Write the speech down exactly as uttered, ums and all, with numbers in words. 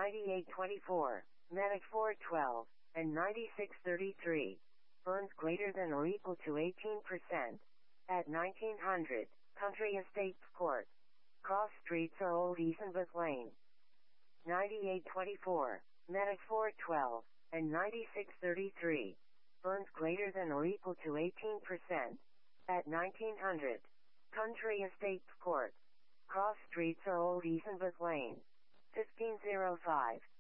ninety-eight twenty-four, Medic four twelve, and ninety-six thirty-three. Burns greater than or equal to eighteen percent. At nineteen hundred, Country Estates Court. Cross streets are Old Easenbeth Lane. ninety-eight twenty-four, Medic four twelve, and ninety-six thirty-three. Burns greater than or equal to eighteen percent. At nineteen hundred, Country Estates Court. Cross streets are Old Easenbeth Lane. fifteen oh five.